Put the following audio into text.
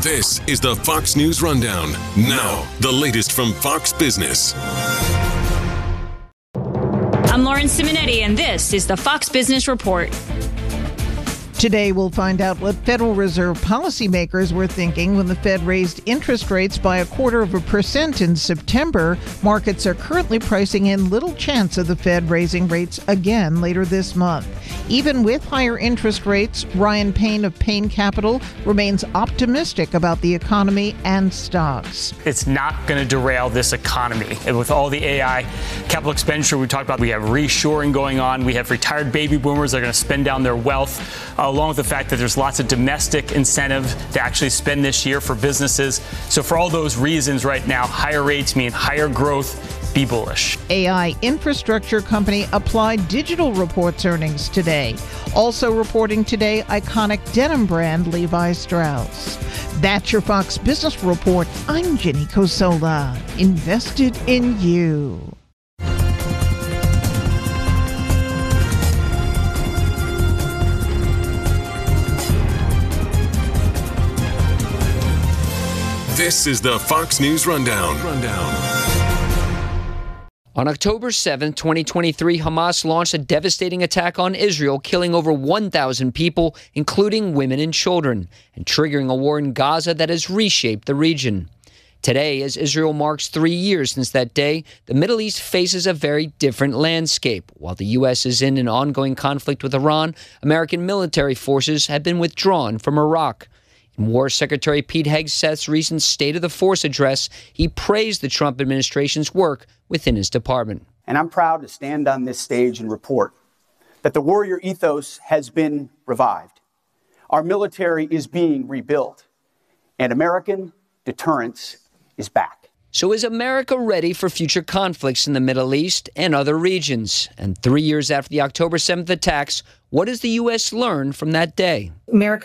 This is the Fox News Rundown. Now, the latest from Fox Business. I'm Lauren Simonetti, and this is the Fox Business Report. Today, we'll find out what Federal Reserve policymakers were thinking when the Fed raised interest rates by 0.25% in September. Markets are currently pricing in little chance of the Fed raising rates again later this month. Even with higher interest rates, Ryan Payne of Payne Capital remains optimistic about the economy and stocks. It's not going to derail this economy. And with all the AI capital expenditure we talked about, we have reshoring going on. We have retired baby boomers that are going to spend down their wealth, along with the fact that there's lots of domestic incentive to actually spend this year for businesses. So for all those reasons right now, higher rates mean higher growth. Be bullish. AI infrastructure company Applied Digital reports earnings today. Also reporting today, iconic denim brand Levi Strauss. That's your Fox Business Report. I'm Jenny Cosola. Invested in you. This is the Fox News Rundown. On October 7, 2023, Hamas launched a devastating attack on Israel, killing over 1,000 people, including women and children, and triggering a war in Gaza that has reshaped the region. Today, as Israel marks 3 years since that day, the Middle East faces a very different landscape. While the U.S. is in an ongoing conflict with Iran, American military forces have been withdrawn from Iraq. In War Secretary Pete Hegseth's recent State of the Force address, he praised the Trump administration's work within his department. And I'm proud to stand on this stage and report that the warrior ethos has been revived. Our military is being rebuilt, and American deterrence is back. So is America ready for future conflicts in the Middle East and other regions? And 3 years after the October 7th attacks, what does the U.S. learn from that day? America